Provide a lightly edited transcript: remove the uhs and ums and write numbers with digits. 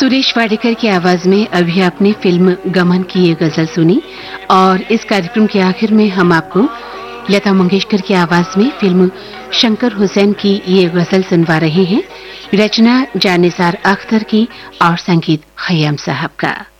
सुरेश वाडेकर की आवाज में अभी आपने फिल्म गमन की ये गजल सुनी और इस कार्यक्रम के आखिर में हम आपको लता मंगेशकर की आवाज में फिल्म शंकर हुसैन की ये गजल सुनवा रहे हैं। रचना जानिसार अख्तर की और संगीत खय्याम साहब का।